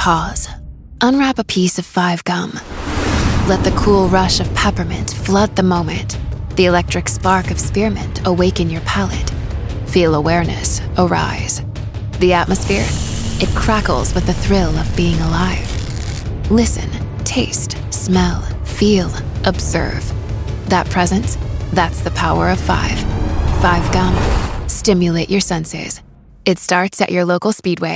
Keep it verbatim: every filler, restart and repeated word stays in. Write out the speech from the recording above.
Pause. Unwrap a piece of Five Gum. Let the cool rush of peppermint flood the moment. The electric spark of spearmint awaken your palate. Feel awareness arise. The atmosphere? It crackles with the thrill of being alive. Listen, taste, smell, feel, observe. That presence? That's the power of five. Five Gum. Stimulate your senses. It starts at your local Speedway.